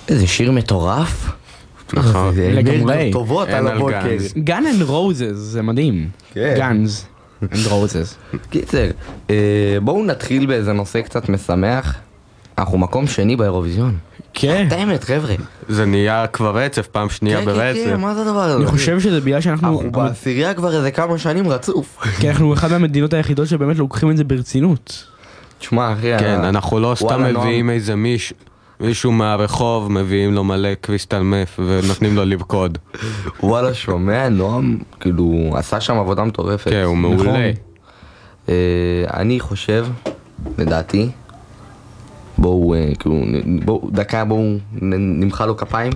איזה שיר מטורף. נכון. לגמרי. טובות על הבוקר. גן אנד רוזס, זה מדהים. גאנז אנד רוזס. קיצר, בואו נתחיל באיזה נושא קצת משמח. אנחנו מקום שני באירוויזיון. כן. תאמת חבר'ה. זה נהיה כבר רצף, פעם שנייה ברצף. כן, מה זה הדבר הזה? אני חושב שזה בגלל שאנחנו... אנחנו בעשירייה כבר איזה כמה שנים רצוף. כי אנחנו אחד מהמדינות היחידות שבאמת לוקחים את זה ברצינות. תשמע אחי, כן, אנחנו לא סתם מביאים איזה מישהו מהרחוב, מביאים לו מלא קריסטל מף ונותנים לו לבקוד. וואלה, שומע, נועם, כאילו, עשה שם עבודה מטורפת. כן, הוא מעולה. אני חושב, לדעתי, בואו, כאילו, דקה, בואו נמחא לו כפיים.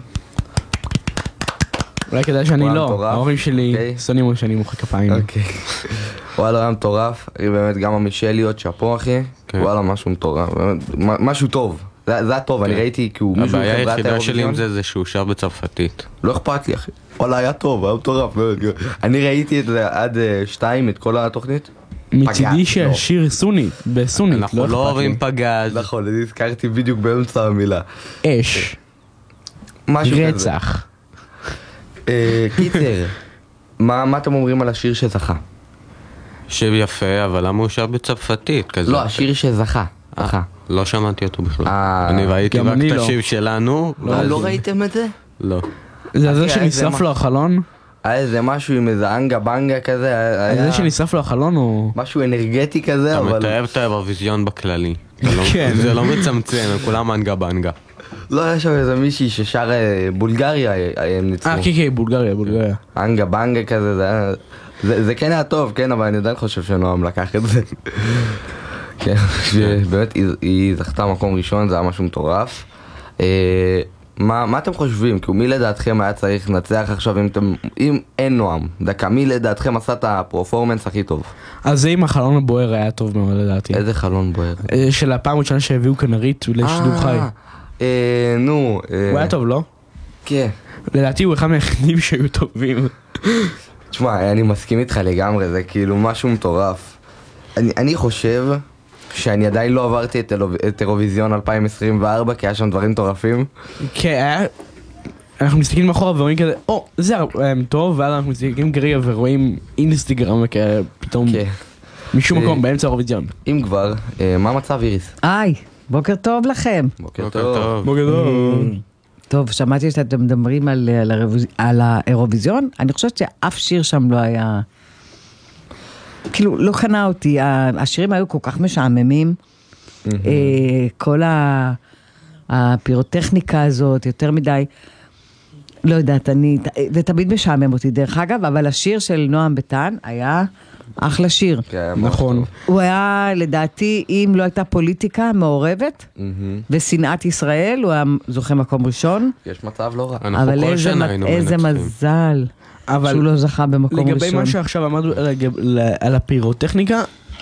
אולי כדאי שאני לא, ההורים שלי שונאים שאני מוחא כפיים. וואלה, היה מטורף, באמת גם המשליות שפו אחי, וואלה, משהו מטורף, משהו טוב. זה היה טוב, אני ראיתי כאילו מישהו הבעיה היחידה שלי עם זה שהוא שר בצרפתית. לא אכפת לי אחי, וואלה היה טוב, היה מטורף. אני ראיתי את זה עד 2 את כל התוכנית. מצידי שהשיר סונית, בסונית, לא אכפת לי. אנחנו לא אוהבים פגז. נכון, אני הזכרתי בדיוק באמצע המילה. אש. רצח. קיצר, מה אתם אומרים על השיר שזכה? שיר יפה, אבל למה הוא שר בצרפתית כזה? לא, השיר שזכה. לא שמעתי אותו בכלל. אני ראיתי רק את השיר שלנו. לא ראיתם את זה? לא. זה זה שנשרף לו החלון? היה איזה משהו עם איזה אנגה בנגה כזה. זה שנשרף לו החלון הוא... משהו אנרגטי כזה, אבל... אתה מתאר את האירוויזיון בכללי. זה לא מצמצם, הם כולם אנגה בנגה. לא, היה שם איזה מישהי ששר בולגריה, הם ניצחו. כן, בולגריה. אנגה בנגה כזה, זה כן היה טוב, כן, אבל אני עדיין חושב שנועם לקח את זה. כן, שבאמת היא זכתה מקום ראשון, זה היה משהו מטורף. מה אתם חושבים? כאילו מי לדעתכם היה צריך לנצח עכשיו אם אין נועם? דקה, מי לדעתכם עשה את הפרפורמנס הכי טוב? אז זה עם החלון הבוער היה טוב מאוד לדעתי. איזה חלון בוער? של הפעם ראשונה שהביאו כנרית לשידור חי. נו. הוא היה טוב, לא? כן. לדעתי הוא אחד מהיחידים שהיו טובים. תשמע, אני מסכים איתך לגמרי, זה כאילו משהו מטורף. אני חושב שאני עדיין לא עברתי את אירוויזיון 2024, כי היה שם דברים מטורפים. כן, אנחנו מסתכלים מאחורה ורואים כזה, זה טוב, ואז אנחנו מסתכלים כרגע ורואים אינסטגרם וכאלה, פתאום משום מקום באמצע האירוויזיון. אם כבר, מה המצב איריס? היי, בוקר טוב לכם. בוקר טוב. בוקר טוב. טוב, שמעתי שאתם מדברים על האירוויזיון, אני חושבת שאף שיר שם לא היה... כאילו, לא קנה אותי, השירים היו כל כך משעממים, כל הפירוטכניקה הזאת, יותר מדי, לא יודעת, זה תמיד משעמם אותי דרך אגב, אבל השיר של נועם ביטן היה אחלה שיר. נכון. הוא היה, לדעתי, אם לא הייתה פוליטיקה מעורבת, ושנאת ישראל, הוא היה זוכה מקום ראשון. יש מצב לא רע. אבל איזה מזל. שהוא לא זכה במקום ראשון. לגבי מה שעכשיו אמרנו על הפירוטכניקה,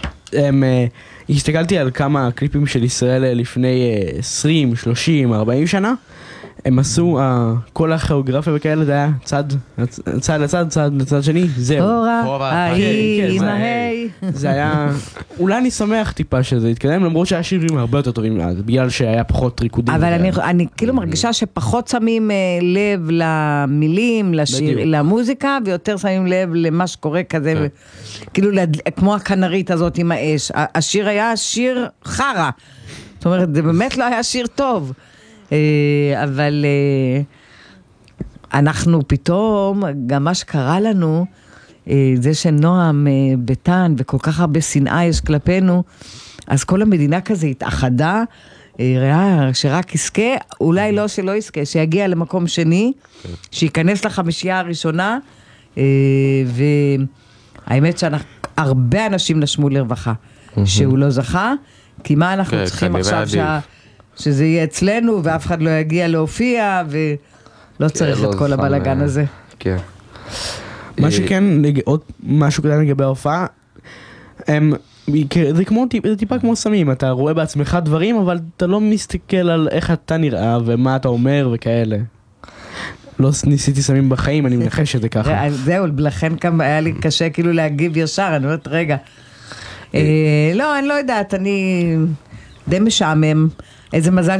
הסתכלתי על כמה קליפים של ישראל לפני 20, 30, 40 שנה, הם עשו, כל הכיאוגרפיה וכאלה, זה היה צד לצד, צד לצד שני, זהו. הורה, עם ההי. זה היה, אולי אני שמח טיפה שזה התקדם, למרות שהיה שירים הרבה יותר טובים, בגלל שהיה פחות ריקודים. אבל אני כאילו מרגישה שפחות שמים לב למילים, למוזיקה, ויותר שמים לב למה שקורה כזה, כאילו כמו הכנרית הזאת עם האש. השיר היה שיר חרה, זאת אומרת, זה באמת לא היה שיר טוב. אבל אנחנו פתאום, גם מה שקרה לנו, זה שנועם ביטן וכל כך הרבה שנאה יש כלפינו, אז כל המדינה כזה התאחדה, ראה שרק יזכה, אולי לא שלא יזכה, שיגיע למקום שני, שיכנס לחמישייה הראשונה, והאמת שהרבה אנשים נשמו לרווחה, שהוא לא זכה, כי מה אנחנו צריכים עכשיו שזה יהיה אצלנו, ואף אחד לא יגיע להופיע, ולא צריך את כל הבלגן הזה. כן. מה שכן, עוד משהו קטן לגבי ההופעה, זה טיפה כמו סמים, אתה רואה בעצמך דברים, אבל אתה לא מסתכל על איך אתה נראה, ומה אתה אומר וכאלה. לא ניסיתי סמים בחיים, אני מנחש שזה ככה. זהו, לכן היה לי קשה כאילו להגיב ישר, אני אומרת, רגע. לא, אני לא יודעת, אני די משעמם. איזה מזל